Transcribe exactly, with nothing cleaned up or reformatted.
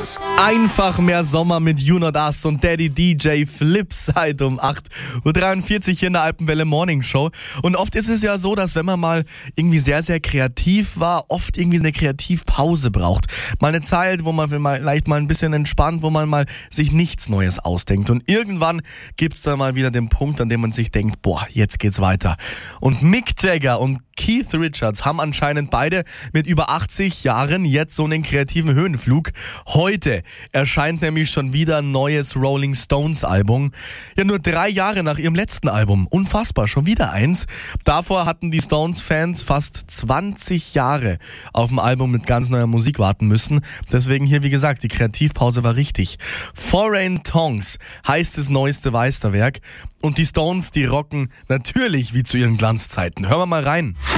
Einfach mehr Sommer mit You Not Us und Daddy D J Flipside um acht Uhr dreiundvierzig hier in der Alpenwelle Morning Show. Und oft ist es ja so, dass wenn man mal irgendwie sehr, sehr kreativ war, oft irgendwie eine Kreativpause braucht. Mal eine Zeit, wo man vielleicht mal ein bisschen entspannt, wo man mal sich nichts Neues ausdenkt. Und irgendwann gibt's dann mal wieder den Punkt, an dem man sich denkt, boah, jetzt geht's weiter. Und Mick Jagger und Keith Richards haben anscheinend beide mit über achtzig Jahren jetzt so einen kreativen Höhenflug. Heute erscheint nämlich schon wieder ein neues Rolling Stones Album. Ja, nur drei Jahre nach ihrem letzten Album. Unfassbar, schon wieder eins. Davor hatten die Stones-Fans fast zwanzig Jahre auf ein Album mit ganz neuer Musik warten müssen. Deswegen hier, wie gesagt, die Kreativpause war richtig. Foreign Tongues heißt das neueste Meisterwerk. Und die Stones, die rocken natürlich wie zu ihren Glanzzeiten. Hören wir mal rein.